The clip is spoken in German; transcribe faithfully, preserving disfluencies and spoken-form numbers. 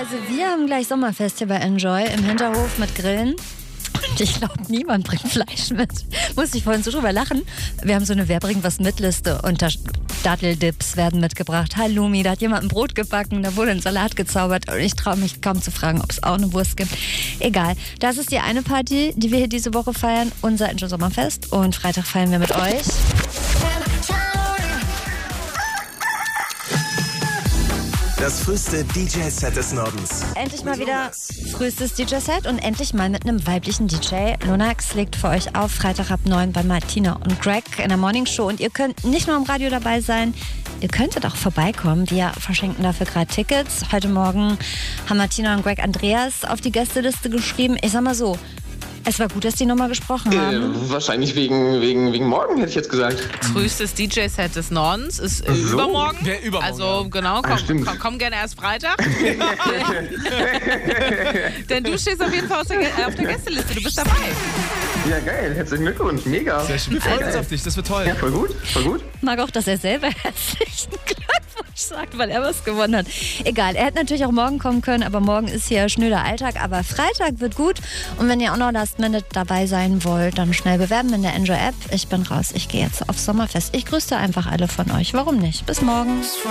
Also wir haben gleich Sommerfest hier bei Enjoy im Hinterhof mit Grillen. Und ich glaube, niemand bringt Fleisch mit. Musste ich vorhin so drüber lachen. Wir haben so eine Wer bringt was mit Liste und da Datteldips werden mitgebracht. Halloumi, da hat jemand ein Brot gebacken, da wurde ein Salat gezaubert und ich traue mich kaum zu fragen, ob es auch eine Wurst gibt. Egal, das ist die eine Party, die wir hier diese Woche feiern, unser Enjoy Sommerfest und Freitag feiern wir mit euch. Das früheste D J-Set des Nordens. Endlich mal wieder frühestes D J-Set und endlich mal mit einem weiblichen D J. Lunax legt für euch auf, Freitag ab neun bei Martina und Greg in der Morning Show. Und ihr könnt nicht nur im Radio dabei sein, ihr könntet auch vorbeikommen. Wir verschenken dafür gerade Tickets. Heute Morgen haben Martina und Greg Andreas auf die Gästeliste geschrieben. Ich sag mal so, es war gut, dass die nochmal gesprochen haben. Äh, wahrscheinlich wegen, wegen, wegen morgen, hätte ich jetzt gesagt. Frühestes D J-Set des Nordens ist äh, so. übermorgen. Wer übermorgen? Also genau, komm, Ah, stimmt. komm, komm gerne erst Freitag. Denn du stehst auf jeden Fall auf der, äh, auf der Gästeliste, du bist dabei. Ja, geil. Herzlichen Glückwunsch. Mega. Sehr schön. Wir freuen uns auf dich, das wird toll. Ja, voll gut. Voll gut. Mag auch, dass er selber herzlichen Glückwunsch sagt, weil er was gewonnen hat. Egal, er hätte natürlich auch morgen kommen können, aber morgen ist hier schnöder Alltag. Aber Freitag wird gut. Und wenn ihr auch noch Last Minute dabei sein wollt, dann schnell bewerben in der Enjoy App. Ich bin raus, ich gehe jetzt aufs Sommerfest. Ich grüße einfach alle von euch. Warum nicht? Bis morgen.